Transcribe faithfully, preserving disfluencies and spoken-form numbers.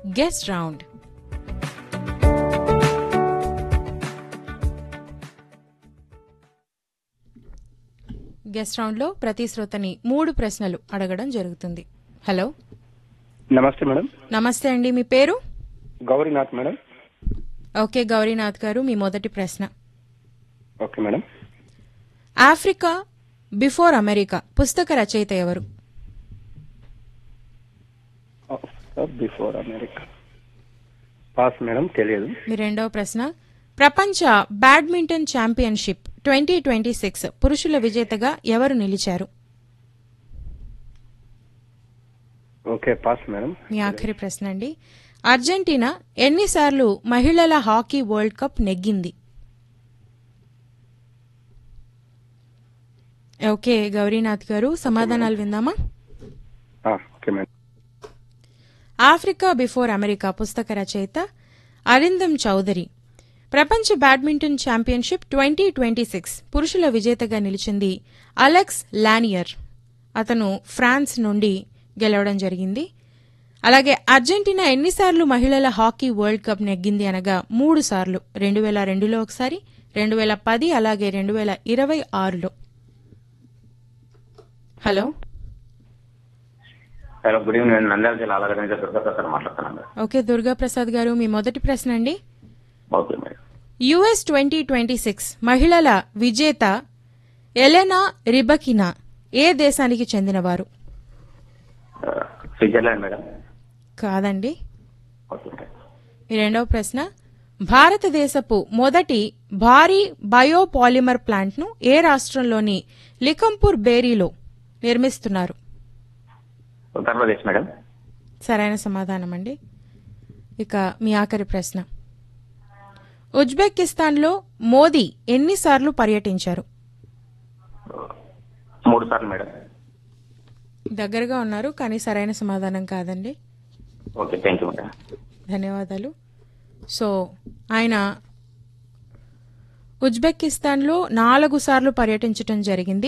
Guest round. Guest round లో ప్రతి శ్రోతని మూడు ప్రశ్నలు అడగడం జరుగుతుంది. హలో, నమస్తే మేడం. నమస్తే అండి, మీ పేరు? గౌరీనాథ్ మేడం. ఓకే గౌరీనాథ్ గారు, మీ మొదటి ప్రశ్న. Okay madam. Africa before America పుస్తక రచయిత ఎవరు? బిఫోర్ అమెరికా పాస్ మేడం, తెలియదు. మీ రెండవ ప్రశ్న. ప్రపంచ badminton championship twenty twenty six పురుషుల విజేతగా ఎవరు నిలిచారు? Okay, pass madam. మీ ఆఖరి ప్రశ్న అండి. అర్జెంటీనా ఎన్నిసార్లు మహిళల హాకీ వరల్డ్ కప్ నెగ్గింది? ఓకే గౌరీనాథ్ గారు, సమాధానాలు విందామా? Okay madam. Africa before America పుస్తక రచయిత అరిందమ్ చౌదరి. ప్రపంచ badminton championship twenty twenty six పురుషుల విజేతగా నిలిచింది అలెక్స్ లానియర్. అతను ఫ్రాన్స్ నుండి గెలవడం జరిగింది. అలాగే అర్జెంటీనా ఎన్నిసార్లు మహిళల హాకీ వరల్డ్ కప్ నెగ్గింది అనగా మూడు సార్లు. రెండు వేల రెండులో ఒకసారి, రెండు వేల పది అలాగే రెండు వేల ఇరవై ఆరులో. Hello hello good evening. నేను నంద్యాల జిల్లా అలాగే దుర్గాప్రసాద్ మాట్లాడుతున్నాను. ఓకే దుర్గాప్రసాద్ గారు, మీ మొదటి ప్రశ్న అండి. Okay madam. US twenty twenty six మహిళల విజేత ఎలెనా రిబకినా ఏ దేశానికి చెందినవారు? Switzerland madam. కాదండి. Okay madam. మీ రెండవ ప్రశ్న. భారతదేశపు మొదటి భారీ బయోపాలిమర్ ప్లాంట్ ను ఏ రాష్ట్రంలోని లిఖంపూర్ బేరీలో నిర్మిస్తున్నారు? ఉత్తరప్రదేశ్ మేడం. సరైన సమాధానం అండి. ఇక మీ ఆఖరి ప్రశ్న. ఉజ్బెకిస్తాన్లో మోదీ ఎన్నిసార్లు పర్యటించారు? మూడు సార్లు మేడం. దగ్గరగా ఉన్నారు కానీ సరైన సమాధానం కాదండి. Okay, thank you madam. ధన్యవాదాలు. సో ఆయన ఉజ్బెకిస్తాన్లో నాలుగు సార్లు పర్యటించడం జరిగింది.